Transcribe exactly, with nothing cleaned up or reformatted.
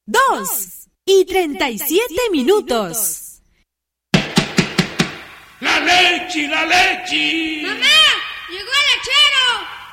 dos y treinta y siete minutos. ¡La leche, la leche! ¡Mamá! ¡Llegó el lechero!